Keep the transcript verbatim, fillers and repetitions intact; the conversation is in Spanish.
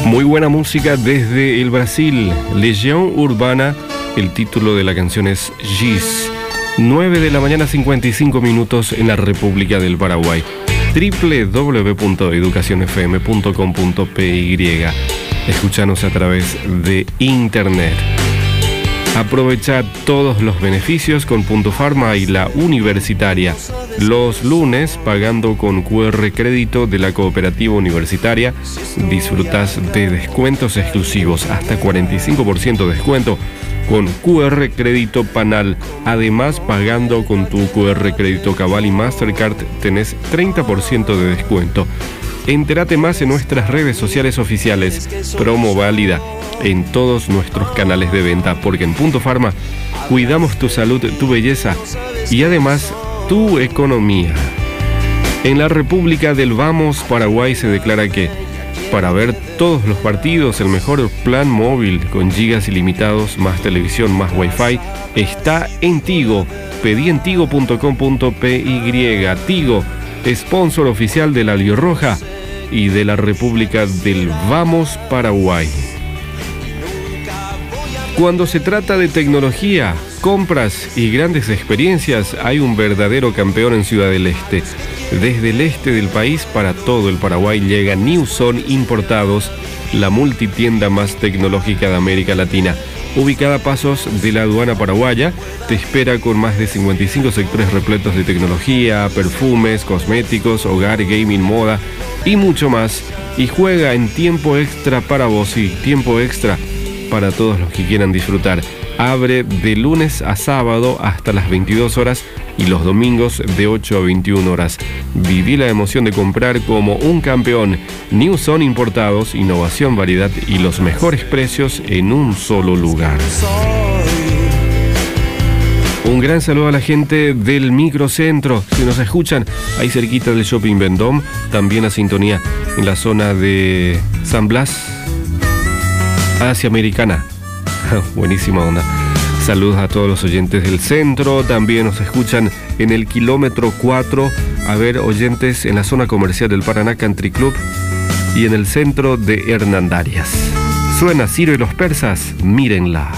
Muy buena música desde el Brasil. Legión Urbana, el título de la canción es Giz. nueve de la mañana, cincuenta y cinco minutos en la República del Paraguay. doble u doble u doble u punto educación f m punto com punto p y. Escúchanos a través de internet. Aprovecha todos los beneficios con Punto Pharma y la Universitaria. Los lunes, pagando con Q R crédito de la Cooperativa Universitaria, disfrutas de descuentos exclusivos, hasta cuarenta y cinco por ciento de descuento con Q R crédito Panal. Además, pagando con tu Q R crédito Cabal y Mastercard, tenés treinta por ciento de descuento. Entérate más en nuestras redes sociales oficiales. Promo válida en todos nuestros canales de venta, porque en Punto Pharma cuidamos tu salud, tu belleza y además tu economía. En la República del Vamos, Paraguay, se declara que para ver todos los partidos, el mejor plan móvil con gigas ilimitados, más televisión, más wifi, está en Tigo. Pedí en tigo punto com punto p y. Tigo, sponsor oficial de la Albirroja y de la República del Vamos, Paraguay. Cuando se trata de tecnología, compras y grandes experiencias, hay un verdadero campeón en Ciudad del Este. Desde el este del país para todo el Paraguay llega Newson Importados, la multitienda más tecnológica de América Latina. Ubicada a pasos de la aduana paraguaya, te espera con más de cincuenta y cinco sectores repletos de tecnología, perfumes, cosméticos, hogar, gaming, moda y mucho más. Y juega en tiempo extra para vos, y tiempo extra para todos los que quieran disfrutar. Abre de lunes a sábado hasta las veintidós horas y los domingos de ocho a veintiuna horas. Viví la emoción de comprar como un campeón. Newson Importados, innovación, variedad y los mejores precios en un solo lugar. Un gran saludo a la gente del microcentro. Si nos escuchan ahí cerquita del Shopping Vendôme, también a sintonía en la zona de San Blas, Asia Americana. Buenísima onda. Saludos a todos los oyentes del centro. También nos escuchan en el kilómetro cuatro. A ver, oyentes en la zona comercial del Paraná Country Club y en el centro de Hernandarias. Suena Ciro y los Persas, mírenla.